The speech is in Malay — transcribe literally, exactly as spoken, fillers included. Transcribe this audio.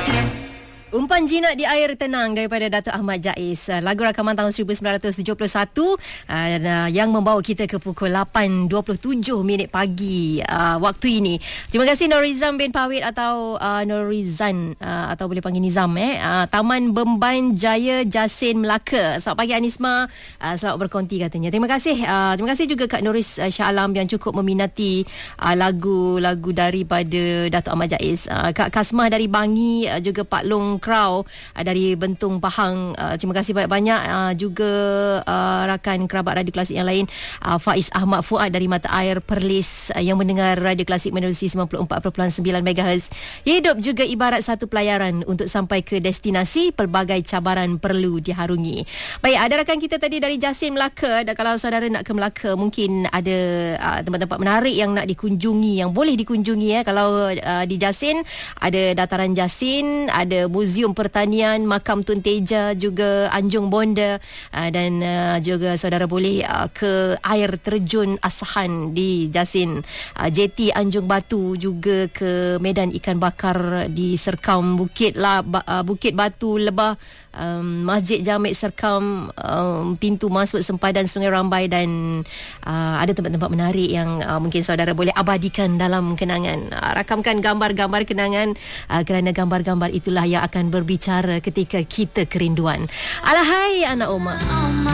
Umpan Jinak di Air Tenang daripada Datuk Ahmad Jaiz. Lagu rakaman tahun seribu sembilan ratus tujuh puluh satu uh, yang membawa kita ke pukul lapan dua puluh tujuh minit pagi uh, waktu ini. Terima kasih Norizam bin Pawit atau uh, Norizan uh, atau boleh panggil Nizam eh. Uh, Taman Bemban Jaya Jasin Melaka. Selamat pagi Anisma. Uh, selamat berkonti katanya. Terima kasih. Uh, terima kasih juga Kak Noris uh, Shah Alam yang cukup meminati uh, lagu-lagu daripada Datuk Ahmad Jaiz. Uh, Kak Kasmah dari Bangi, uh, juga Pak Long Krau uh, dari Bentong Pahang. Uh, terima kasih banyak-banyak uh, juga uh, rakan kerabat Radio Klasik yang lain, uh, Faiz Ahmad Fuad dari Mata Air Perlis uh, yang mendengar Radio Klasik menerusi sembilan puluh empat perpuluhan sembilan megahertz. Hidup juga ibarat satu pelayaran untuk sampai ke destinasi, pelbagai cabaran perlu diharungi. Baik, ada rakan kita tadi dari Jasin Melaka. Dan kalau saudara nak ke Melaka, mungkin ada uh, tempat-tempat menarik yang nak dikunjungi, yang boleh dikunjungi. Eh. Kalau uh, di Jasin, ada Dataran Jasin, ada Muzium Pertanian, Makam Tun Teja, juga Anjung Bonda, uh, dan uh, juga saudara boleh uh, ke air terjun Asahan di Jasin, uh, J T Anjung Batu, juga ke Medan Ikan Bakar di Serkam, Bukit lah, uh, Bukit Batu Lebah, um, Masjid Jamek Serkam, um, pintu masuk sempadan Sungai Rambai, dan uh, ada tempat-tempat menarik yang uh, mungkin saudara boleh abadikan dalam kenangan. Uh, rakamkan gambar-gambar kenangan, uh, kerana gambar-gambar itulah yang akan berbicara ketika kita kerinduan. Alahai anak Omar.